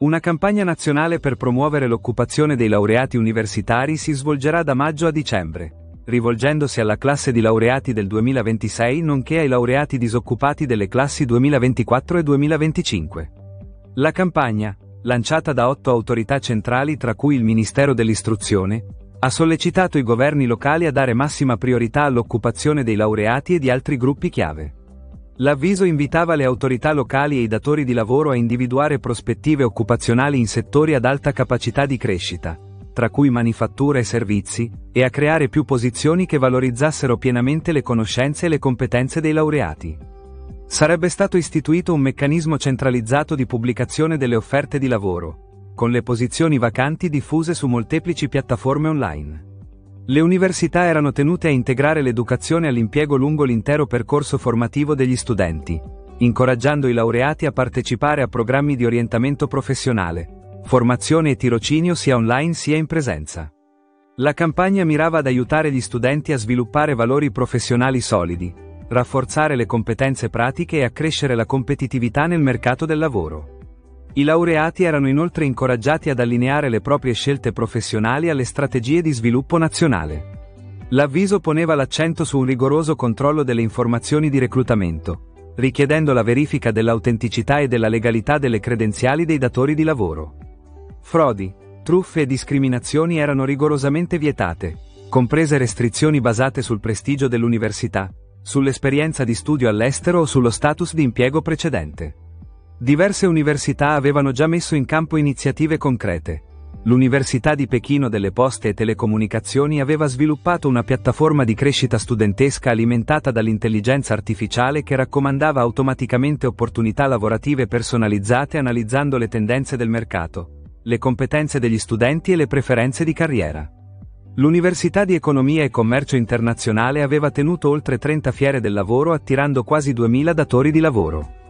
Una campagna nazionale per promuovere l'occupazione dei laureati universitari si svolgerà da maggio a dicembre, rivolgendosi alla classe di laureati del 2026 nonché ai laureati disoccupati delle classi 2024 e 2025. La campagna, lanciata da 8 autorità centrali tra cui il Ministero dell'Istruzione, ha sollecitato i governi locali a dare massima priorità all'occupazione dei laureati e di altri gruppi chiave. L'avviso invitava le autorità locali e i datori di lavoro a individuare prospettive occupazionali in settori ad alta capacità di crescita, tra cui manifattura e servizi, e a creare più posizioni che valorizzassero pienamente le conoscenze e le competenze dei laureati. Sarebbe stato istituito un meccanismo centralizzato di pubblicazione delle offerte di lavoro, con le posizioni vacanti diffuse su molteplici piattaforme online. Le università erano tenute a integrare l'educazione all'impiego lungo l'intero percorso formativo degli studenti, incoraggiando i laureati a partecipare a programmi di orientamento professionale, formazione e tirocinio sia online sia in presenza. La campagna mirava ad aiutare gli studenti a sviluppare valori professionali solidi, rafforzare le competenze pratiche e accrescere la competitività nel mercato del lavoro. I laureati erano inoltre incoraggiati ad allineare le proprie scelte professionali alle strategie di sviluppo nazionale. L'avviso poneva l'accento su un rigoroso controllo delle informazioni di reclutamento, richiedendo la verifica dell'autenticità e della legalità delle credenziali dei datori di lavoro. Frodi, truffe e discriminazioni erano rigorosamente vietate, comprese restrizioni basate sul prestigio dell'università, sull'esperienza di studio all'estero o sullo status di impiego precedente. Diverse università avevano già messo in campo iniziative concrete. L'Università di Pechino delle Poste e Telecomunicazioni aveva sviluppato una piattaforma di crescita studentesca alimentata dall'intelligenza artificiale che raccomandava automaticamente opportunità lavorative personalizzate analizzando le tendenze del mercato, le competenze degli studenti e le preferenze di carriera. L'Università di Economia e Commercio Internazionale aveva tenuto oltre 30 fiere del lavoro attirando quasi 2000 datori di lavoro.